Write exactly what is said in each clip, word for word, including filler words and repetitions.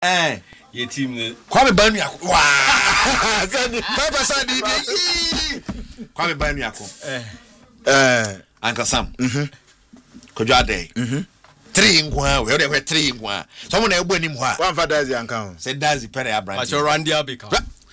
Eh, your team. Kwame Banyako. Wow. Papa Sadi. Kwame Banyako. Eh. Eh, Uncle Sam. Mhm. Kodwa day. Mhm. Three ngwa, we dey three ngwa. Someone na egbo nim ho. One father is Yankan. Say Dazi Pere Abraham. But your Randy Abika.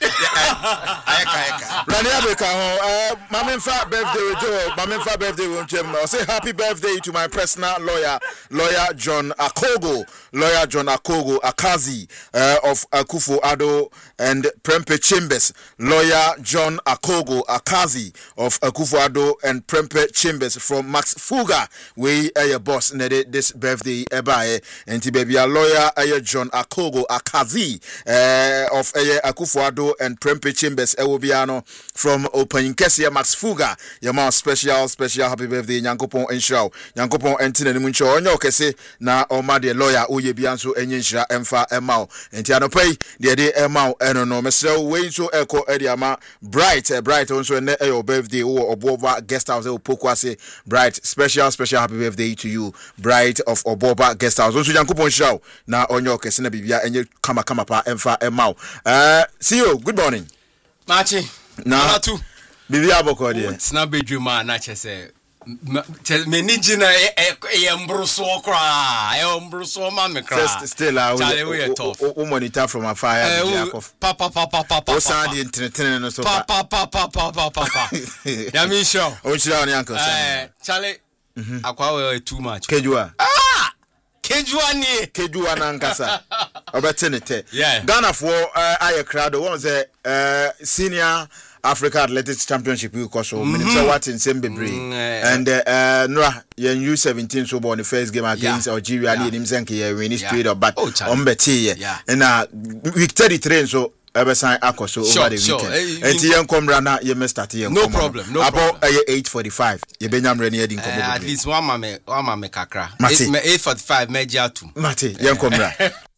Ayaka ayaka. Randy Abeka ho, Mamenfa birthday with Joe, Mamenfa birthday with Jim. I say happy birthday to my personal lawyer, lawyer John Akogo, lawyer John Akogo Akazi uh, of Akufo-Addo and Prempeh Chambers, lawyer John Akogo Akazi of Akufo-Addo and Prempeh Chambers from Max Fuga. We are your boss this birthday ebae and baby a lawyer uh, John Akogo Akazi uh, of uh, Akufo-Addo and Prempeh Chambers Ewobiano from Open Kesia Max Fuga. Your man special special happy birthday Nyankopon enshow Nyankopon entine ni muncho onyo kese na oma de lawyer oye bianso enyenhira emfa emao enti anopai de de emao eno no mesrew we so eko ediama bright uh, bright onso ne your birthday wo Oboba guest house e pokwase bright special special happy birthday to you bright of Oboba guest house onso Nyankopon show na onyo kese na bibia enye kama kama pa emfa emao uh see you. Good morning. Machi. Na tu. Bibi aboko de. It's na bedroom na chese. Me niji na e mbruso kra. E mbruso ma me kra. Still I will monitor from afar. Pa pa pa pa pa pa. O sound the entertainment no so. Pa pa pa pa pa pa pa pa. Ya mi show. O chira on uncle. Eh, Charlie. Akwa we too much. Kejua. Ah! Kejua ni. Kejua na nkasa. Obetenete. Yeah. Ghana for uh, aye crowd one say uh, senior Africa Athletics Championship we call so minister what in Sembebre and uh Nora yen U seventeen so born the first game against yeah. Algeria yeah. Ni nimzenke ye win this period but on beti ye and uh week thirty-three so ever sign akoso over sure, the sure. weekend and yen come rana ye me start yen no problem no about uh, eight forty-five ye benyam rene edin komo at least one mama one mama kakra eight forty-five meja two mate yen come ra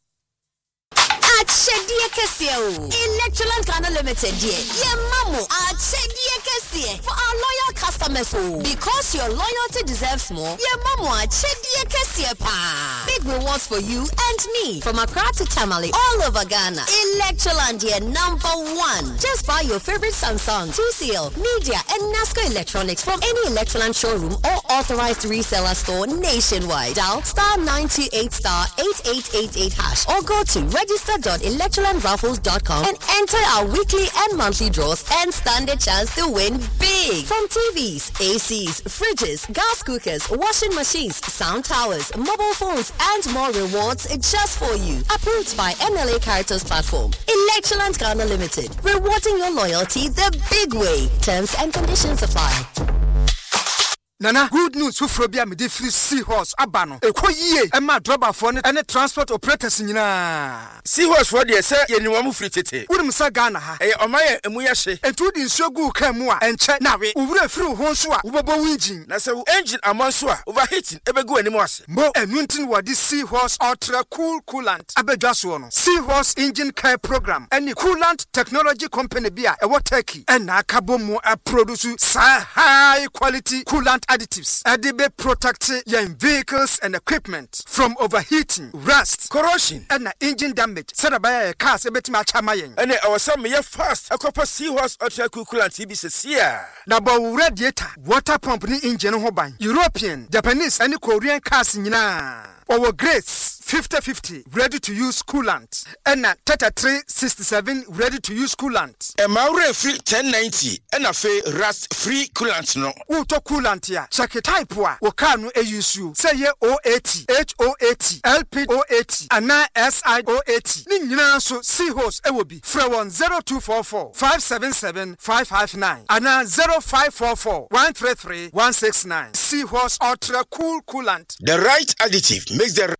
Chedia Kessie, Electroland Ghana Limited, yeah, Mamu, ah, Chedia Kessie, for our loyal customers, because your loyalty deserves more, yeah, Mamu, ah, Chedia Kessie, pa. Big rewards for you and me, from Accra to Tamale, all over Ghana. Electroland, yeah, number one. Just buy your favorite Samsung, T C L, Media, and Nasco Electronics from any Electroland showroom or authorized reseller store nationwide. Dial star nine two eight star eight eight eight eight hash or go to register dot electroland raffles dot com and enter our weekly and monthly draws and stand a chance to win big. From T Vs, A Cs, fridges, gas cookers, washing machines, sound towers, mobile phones, and more rewards just for you. Approved by M L A Caritas platform. Electroland Ghana Limited. Rewarding your loyalty the big way. Terms and conditions apply. Nana, good news for Frobia me free Seahorse Abano. E ko yie e ma driver for ne and transport operators nyina. Seahorse for dey say ye ni wamu free tete. Wudum sa Ghana ha. E o maye emu ya hye. Entu di nsuo gu kan mu a enche na we. Owura free ho nso a wobobo engine. Na se engine amon so a overheating e be gu animu ase. Mo enu ntin wo di Seahorse Ultra Cool Coolant. Abedwa so no. Seahorse Engine Care Program. Any coolant technology company bia e wo Turkey. E na akabo mu a produce sa high quality coolant additives. Adibe protect your vehicles and equipment from overheating, rust, corrosion, and engine damage. Sadabaya cars ebeti ma chama yen. Ene awasam ye fast akopa Seahorse Ultra Cool Coolant ibi se sia. Na ba radiator, water pump ni engine ho ban. European, Japanese, and Korean cars nyina. Our Grace fifty fifty ready to use coolant. And thirty-three sixty-seven ready to use coolant. E maure free ten ninety and a fe rust free coolant no. Uto coolant ya. Check it type wa. Wakanu e use you. Say ye O eighty, H O eighty, L P O eighty, and na S I O eighty. Ni nyina so Seahorse e will be. From one zero two four four five seven seven five five nine. And na zero five four four one three three one six nine. Seahorse Ultra Cool Coolant. The right additive makes the